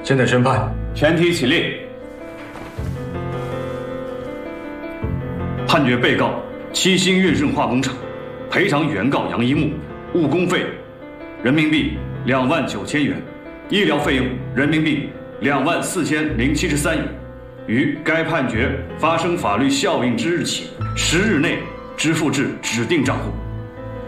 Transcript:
现在宣判， 全体起立。判决被告七星运盛化工厂赔偿原告杨一木误工费人民币29000元，医疗费用人民币24073元，于该判决发生法律效应之日起10日内支付至指定账户。